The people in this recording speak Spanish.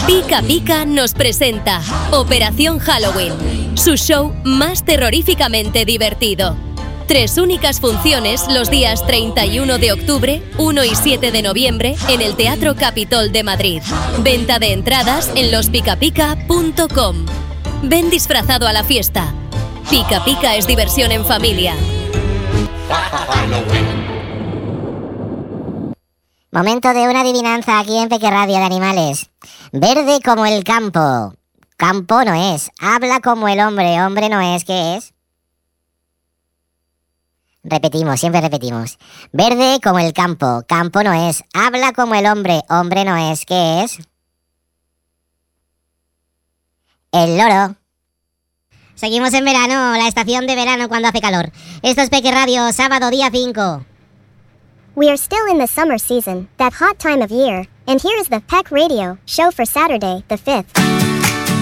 Pica Pica nos presenta Operación Halloween, su show más terroríficamente divertido. 3 únicas funciones los días 31 de octubre, 1 y 7 de noviembre en el Teatro Capitol de Madrid. Venta de entradas en lospicapica.com. Ven disfrazado a la fiesta. Pica Pica es diversión en familia. Momento de una adivinanza aquí en Peque Radio de Animales. Verde como el campo. Campo no es. Habla como el hombre. Hombre no es. ¿Qué es? Repetimos, siempre repetimos. Verde como el campo. Campo no es. Habla como el hombre. Hombre no es. ¿Qué es? El loro. Seguimos en verano, la estación de verano cuando hace calor. Esto es Peque Radio, sábado día 5. We are still in the summer season, that hot time of year, and here is the Peck Radio show for Saturday, the 5th.